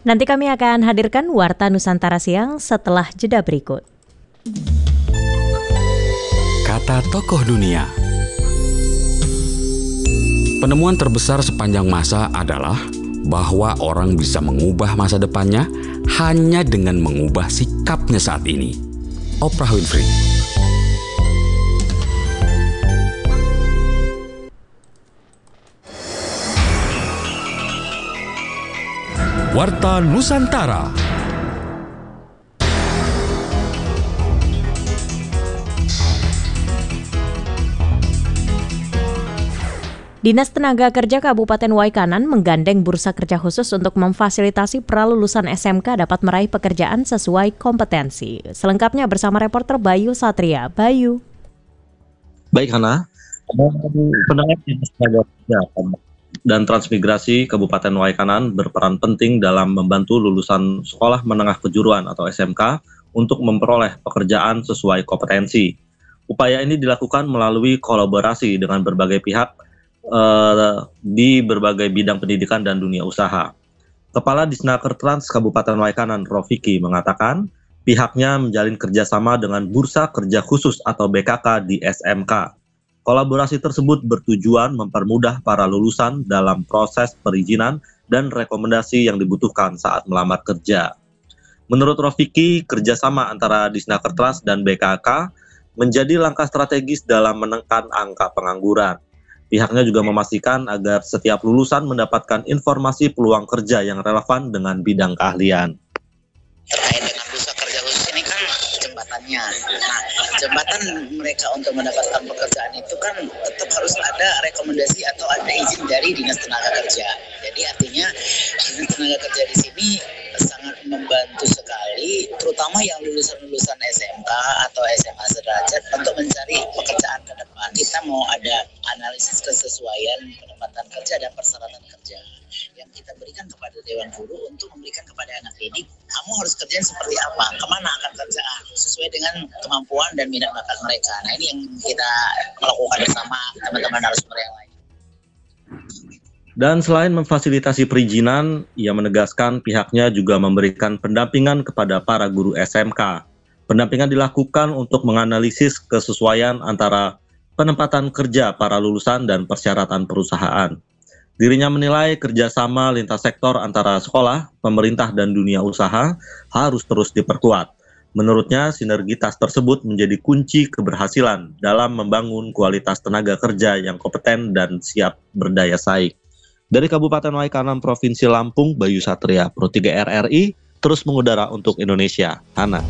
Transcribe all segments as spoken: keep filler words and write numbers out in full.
Nanti kami akan hadirkan Warta Nusantara Siang setelah jeda berikut. Kata tokoh dunia. Penemuan terbesar sepanjang masa adalah bahwa orang bisa mengubah masa depannya hanya dengan mengubah sikapnya saat ini. Oprah Winfrey. Warta Nusantara. Dinas Tenaga Kerja Kabupaten Waikanan menggandeng bursa kerja khusus untuk memfasilitasi pralulusan S M K dapat meraih pekerjaan sesuai kompetensi. Selengkapnya bersama reporter Bayu Satria. Bayu. Baik, Hana. Pendengar Dinas Tenaga Kerja dan Transmigrasi Kabupaten Waikanan berperan penting dalam membantu lulusan sekolah menengah kejuruan atau S M K untuk memperoleh pekerjaan sesuai kompetensi. Upaya ini dilakukan melalui kolaborasi dengan berbagai pihak uh, di berbagai bidang pendidikan dan dunia usaha. Kepala Disnaker Trans Kabupaten Waikanan, Rofiki, mengatakan pihaknya menjalin kerjasama dengan Bursa Kerja Khusus atau B K K di S M K. Kolaborasi tersebut bertujuan mempermudah para lulusan dalam proses perizinan dan rekomendasi yang dibutuhkan saat melamar kerja. Menurut Rofiki, kerjasama antara Disnaker Trans dan B K K menjadi langkah strategis dalam menekan angka pengangguran. Pihaknya juga memastikan agar setiap lulusan mendapatkan informasi peluang kerja yang relevan dengan bidang keahlian. Terkait dengan Bursa Kerja Khusus ini kan jembatannya. Nah, jembatan mereka untuk mendapatkan pekerjaan itu kan tetap harus ada rekomendasi atau ada izin dari Dinas Tenaga Kerja. Jadi artinya Dinas Tenaga Kerja di sini sangat membantu sekali, terutama yang lulusan-lulusan S M K atau S M A sederajat untuk mencari pekerjaan ke depan. Kita mau ada analisis kesesuaian penempatan kerja dan persyaratan kerja yang kita berikan kepada Dewan Guru untuk memberikan kepada anak didik, kamu harus kerjaan seperti apa, kemana akan kerjaan, sesuai dengan kemampuan dan minat bakat mereka. Nah, ini yang kita melakukan bersama teman-teman narasumber yang lain. Dan selain memfasilitasi perizinan, ia menegaskan pihaknya juga memberikan pendampingan kepada para guru S M K. Pendampingan dilakukan untuk menganalisis kesesuaian antara penempatan kerja para lulusan dan persyaratan perusahaan. Dirinya menilai kerjasama lintas sektor antara sekolah, pemerintah, dan dunia usaha harus terus diperkuat. Menurutnya, sinergitas tersebut menjadi kunci keberhasilan dalam membangun kualitas tenaga kerja yang kompeten dan siap berdaya saing. Dari Kabupaten Waikanan, Provinsi Lampung, Bayu Satria, Pro tiga R R I, terus mengudara untuk Indonesia. Hana.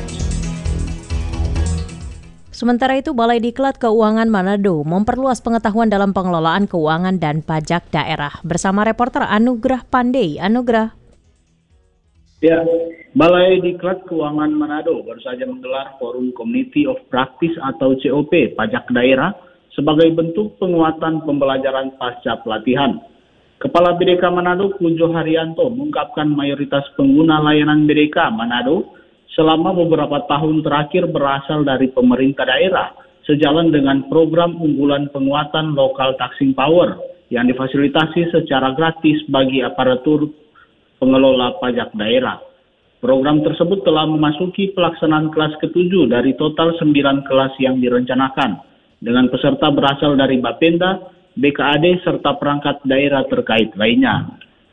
Sementara itu, Balai Diklat Keuangan Manado memperluas pengetahuan dalam pengelolaan keuangan dan pajak daerah. Bersama reporter Anugrah Pandey. Anugrah. Ya, Balai Diklat Keuangan Manado baru saja menggelar Forum Community of Practice atau C O P Pajak Daerah sebagai bentuk penguatan pembelajaran pasca pelatihan. Kepala B D K Manado, Pujo Haryanto, mengungkapkan mayoritas pengguna layanan B D K Manado selama beberapa tahun terakhir berasal dari pemerintah daerah, sejalan dengan program unggulan penguatan lokal taxing power yang difasilitasi secara gratis bagi aparatur pengelola pajak daerah. Program tersebut telah memasuki pelaksanaan kelas ketujuh dari total sembilan kelas yang direncanakan, dengan peserta berasal dari Bapenda, B K A D, serta perangkat daerah terkait lainnya.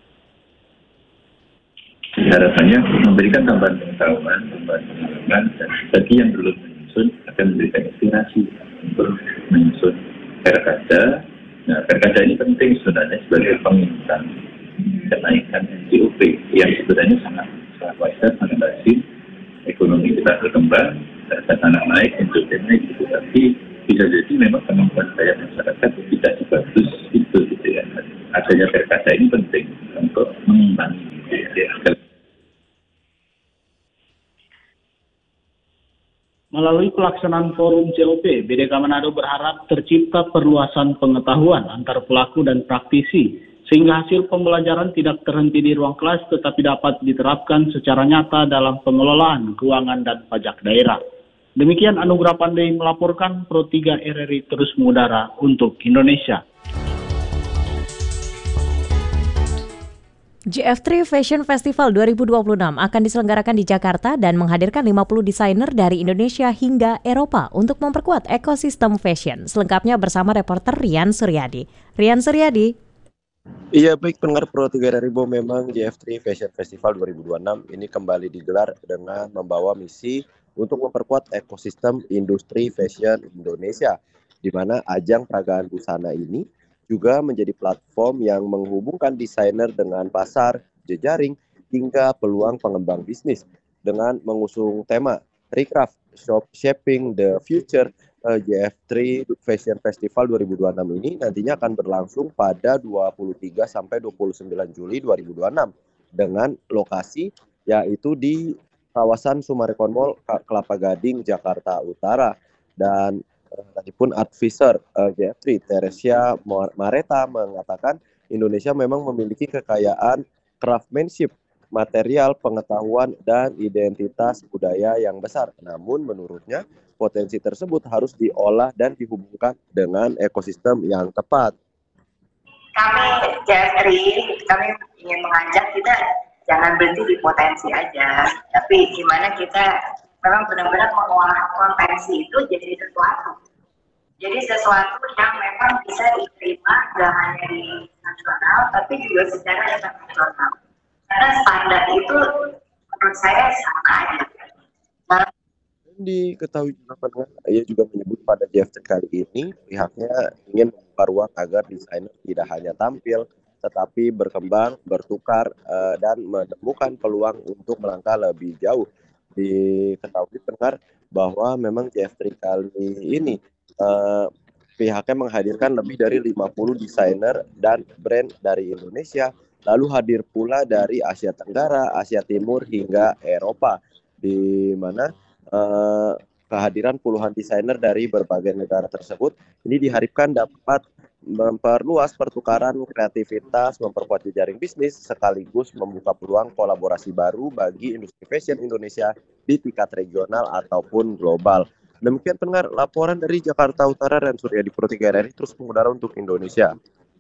Harapannya memberikan tambahan pengetahuan, tambahan pengalaman, dan bagi yang belum menyusun akan memberikan inspirasi untuk menyusun perkada. Nah, perkada ini penting sebenarnya sebagai pengintan kenaikan G O P yang sebenarnya sangat sangat wajar, sangat lazim. Ekonomi kita berkembang, dan anak naik, industri naik, gitu. Tapi bisa jadi memang kemampuan daya masyarakat tidak sebagus itu, gitu ya. Adanya perkada ini penting untuk mengimbangi. Melalui pelaksanaan forum C O P, B D K Manado berharap tercipta perluasan pengetahuan antar pelaku dan praktisi, sehingga hasil pembelajaran tidak terhenti di ruang kelas tetapi dapat diterapkan secara nyata dalam pengelolaan keuangan dan pajak daerah. Demikian Anugrah Pandey melaporkan, Pro tiga R R I terus mengudara untuk Indonesia. J F tiga Fashion Festival dua ribu dua puluh enam akan diselenggarakan di Jakarta dan menghadirkan lima puluh desainer dari Indonesia hingga Eropa untuk memperkuat ekosistem fashion. Selengkapnya bersama reporter Rian Suryadi. Rian Suryadi. Iya, baik pendengar Pro tiga Ribu, memang J F tiga Fashion Festival dua ribu dua puluh enam ini kembali digelar dengan membawa misi untuk memperkuat ekosistem industri fashion Indonesia, di mana ajang peragaan busana ini juga menjadi platform yang menghubungkan desainer dengan pasar, jejaring, hingga peluang pengembang bisnis. Dengan mengusung tema Recraft, Shop Shaping the Future, J F tiga Fashion Festival dua ribu dua puluh enam ini nantinya akan berlangsung pada dua puluh tiga sampai dua puluh sembilan Juli dua ribu dua puluh enam dengan lokasi yaitu di kawasan Summarecon Mall, Kelapa Gading, Jakarta Utara. Dan tadi pun advisor uh, J F tiga, Teresia Mareta, mengatakan Indonesia memang memiliki kekayaan craftsmanship, material, pengetahuan, dan identitas budaya yang besar. Namun menurutnya potensi tersebut harus diolah dan dihubungkan dengan ekosistem yang tepat. Kami J F tiga, kami ingin mengajak kita jangan berhenti di potensi aja, tapi gimana kita memang benar-benar mengolah potensi itu jadi sesuatu. Jadi sesuatu yang memang bisa diterima tidak hanya di nasional, tapi juga secara internasional. Karena standar itu menurut saya sama aja. Nah, diketahui juga pendengar, ia juga menyebut pada J F tiga kali ini pihaknya ingin membuka ruang agar desainer tidak hanya tampil, tetapi berkembang, bertukar, uh, dan menemukan peluang untuk melangkah lebih jauh. Diketahui pendengar bahwa memang J F tiga kali ini uh, pihaknya menghadirkan lebih dari lima puluh desainer dan brand dari Indonesia, lalu hadir pula dari Asia Tenggara, Asia Timur, hingga Eropa, di mana uh, kehadiran puluhan desainer dari berbagai negara tersebut ini diharapkan dapat memperluas pertukaran kreativitas, memperkuat jejaring bisnis, sekaligus membuka peluang kolaborasi baru bagi industri fashion Indonesia di tingkat regional ataupun global. Demikian pendengar laporan dari Jakarta Utara dan Surya di Pro tiga R I terus mengudara untuk Indonesia.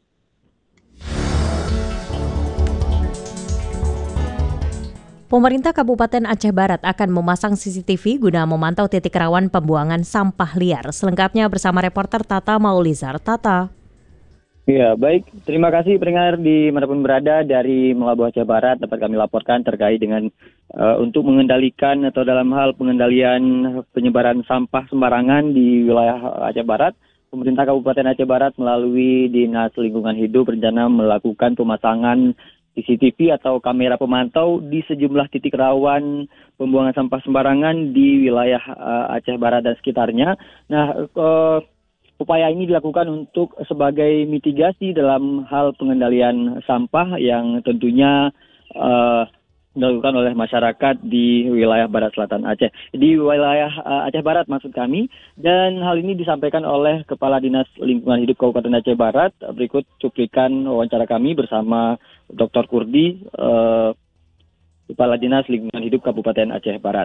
Pemerintah Kabupaten Aceh Barat akan memasang C C T V guna memantau titik rawan pembuangan sampah liar. Selengkapnya bersama reporter Tata Maulizar. Tata. Ya, baik. Terima kasih pendengar di manapun berada dari Melabuh Aceh Barat dapat kami laporkan terkait dengan uh, untuk mengendalikan atau dalam hal pengendalian penyebaran sampah sembarangan di wilayah Aceh Barat. Pemerintah Kabupaten Aceh Barat melalui Dinas Lingkungan Hidup berencana melakukan pemasangan C C T V atau kamera pemantau di sejumlah titik rawan pembuangan sampah sembarangan di wilayah uh, Aceh Barat dan sekitarnya. Nah, uh, upaya ini dilakukan untuk sebagai mitigasi dalam hal pengendalian sampah yang tentunya uh, dilakukan oleh masyarakat di wilayah Barat Selatan Aceh. Di wilayah uh, Aceh Barat maksud kami, dan hal ini disampaikan oleh Kepala Dinas Lingkungan Hidup Kabupaten Aceh Barat. Berikut cuplikan wawancara kami bersama Doktor Kurdi, uh, Kepala Dinas Lingkungan Hidup Kabupaten Aceh Barat.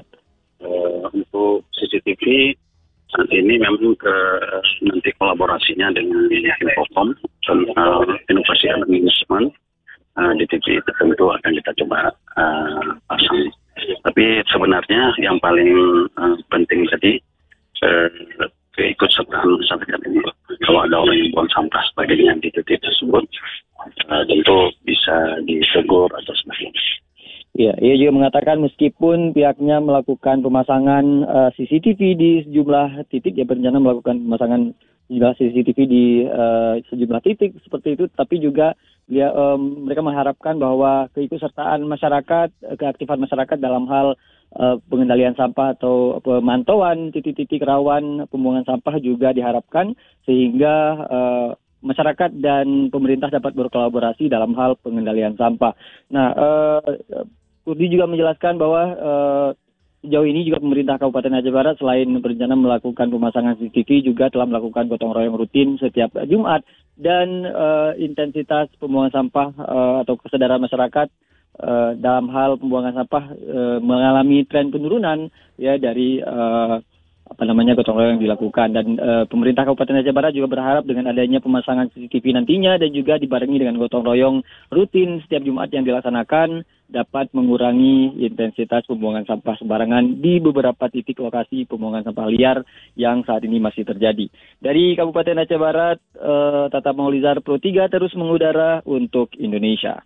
Uh, untuk C C T V saat ini memang ke nanti kolaborasinya dengan Infocom tentang inovasi dan manajemen uh, di T V tertentu akan kita coba uh, pasang. Tapi sebenarnya yang paling uh, penting tadi uh, keikutsertaan masyarakat ini. Kalau ada orang yang buang sampah sebagainya di titik tersebut, uh, tentu bisa ditegur atau sebagainya. Ya, ia juga mengatakan meskipun pihaknya melakukan pemasangan uh, C C T V di sejumlah titik, dia berencana melakukan pemasangan sejumlah C C T V di uh, sejumlah titik seperti itu, tapi juga dia, um, mereka mengharapkan bahwa keikutsertaan masyarakat, keaktifan masyarakat dalam hal uh, pengendalian sampah atau pemantauan titik-titik rawan pembuangan sampah juga diharapkan sehingga uh, masyarakat dan pemerintah dapat berkolaborasi dalam hal pengendalian sampah. Nah, uh, Kurdi juga menjelaskan bahwa uh, sejauh ini juga pemerintah Kabupaten Aceh Barat selain berencana melakukan pemasangan C C T V juga telah melakukan gotong royong rutin setiap Jumat, dan uh, intensitas pembuangan sampah uh, atau kesadaran masyarakat uh, dalam hal pembuangan sampah uh, mengalami tren penurunan ya dari uh, apa namanya gotong royong yang dilakukan. Dan uh, pemerintah Kabupaten Aceh Barat juga berharap dengan adanya pemasangan C C T V nantinya dan juga dibarengi dengan gotong royong rutin setiap Jumat yang dilaksanakan dapat mengurangi intensitas pembuangan sampah sembarangan di beberapa titik lokasi pembuangan sampah liar yang saat ini masih terjadi. Dari Kabupaten Aceh Barat, uh, Tata Maulizar Pro tiga terus mengudara untuk Indonesia.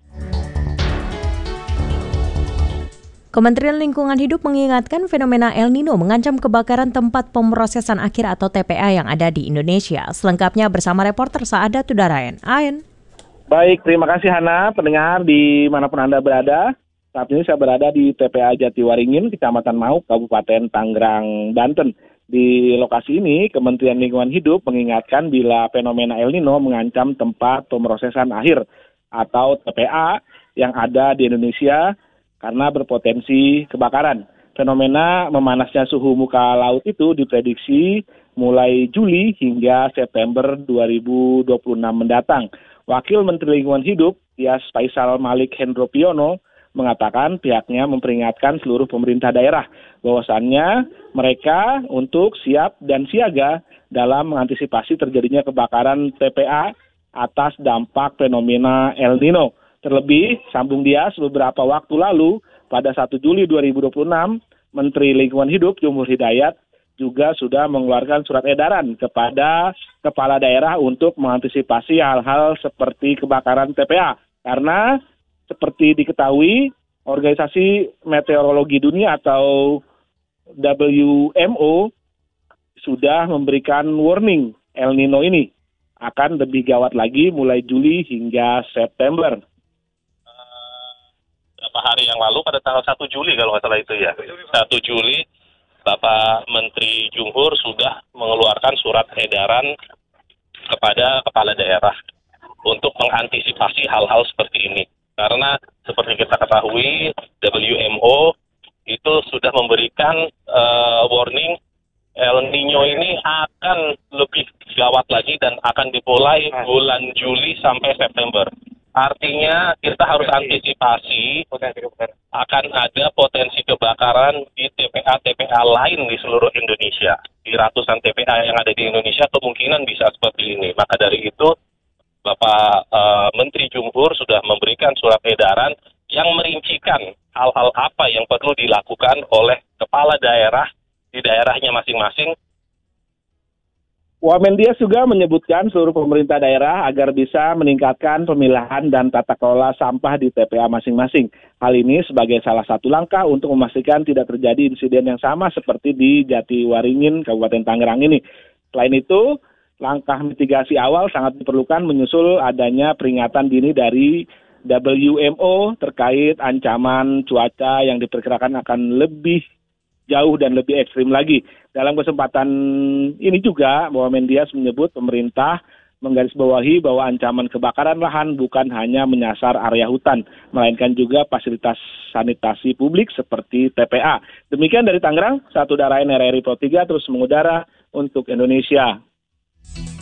Kementerian Lingkungan Hidup mengingatkan fenomena El Nino mengancam kebakaran tempat pemrosesan akhir atau T P A yang ada di Indonesia. Selengkapnya bersama reporter Saada Tudarayan. Ain. Baik, terima kasih Hana, pendengar di manapun Anda berada. Saat ini saya berada di T P A Jatiwaringin, Kecamatan Mauk, Kabupaten Tangerang, Banten. Di lokasi ini, Kementerian Lingkungan Hidup mengingatkan bila fenomena El Nino mengancam tempat pemrosesan akhir atau T P A yang ada di Indonesia karena berpotensi kebakaran. Fenomena memanasnya suhu muka laut itu diprediksi mulai Juli hingga September dua ribu dua puluh enam mendatang. Wakil Menteri Lingkungan Hidup, Tias Faisal Malik Hendropiono, mengatakan pihaknya memperingatkan seluruh pemerintah daerah bahwasannya mereka untuk siap dan siaga dalam mengantisipasi terjadinya kebakaran T P A atas dampak fenomena El Nino. Terlebih, sambung dia, beberapa waktu lalu, pada satu Juli dua ribu dua puluh enam, Menteri Lingkungan Hidup, Jumhur Hidayat, juga sudah mengeluarkan surat edaran kepada kepala daerah untuk mengantisipasi hal-hal seperti kebakaran T P A. Karena, seperti diketahui, Organisasi Meteorologi Dunia atau W M O sudah memberikan warning El Nino ini akan lebih gawat lagi mulai Juli hingga September. Beberapa hari yang lalu pada tanggal satu Juli kalau nggak salah itu ya. satu Juli Bapak Menteri Jumhur sudah mengeluarkan surat edaran kepada kepala daerah untuk mengantisipasi hal-hal seperti ini. Karena seperti kita ketahui W M O itu sudah memberikan uh, warning El Nino ini akan lebih gawat lagi dan akan dimulai bulan Juli sampai September. Artinya kita harus antisipasi akan ada potensi kebakaran di T P A-T P A lain di seluruh Indonesia. Di ratusan T P A yang ada di Indonesia kemungkinan bisa seperti ini. Maka dari itu Bapak uh, Menteri Jumhur sudah memberikan surat edaran yang merincikan hal-hal apa yang perlu dilakukan oleh kepala daerah di daerahnya masing-masing. Wamendias juga menyebutkan seluruh pemerintah daerah agar bisa meningkatkan pemilahan dan tata kelola sampah di T P A masing-masing. Hal ini sebagai salah satu langkah untuk memastikan tidak terjadi insiden yang sama seperti di Jatiwaringin, Kabupaten Tangerang ini. Selain itu, langkah mitigasi awal sangat diperlukan menyusul adanya peringatan dini dari W M O terkait ancaman cuaca yang diperkirakan akan lebih jauh dan lebih ekstrim lagi. Dalam kesempatan ini juga, bahwa Mendias menyebut pemerintah menggarisbawahi bahwa ancaman kebakaran lahan bukan hanya menyasar area hutan, melainkan juga fasilitas sanitasi publik seperti T P A. Demikian dari Tangerang, satu Darain R R I Pro tiga terus mengudara untuk Indonesia.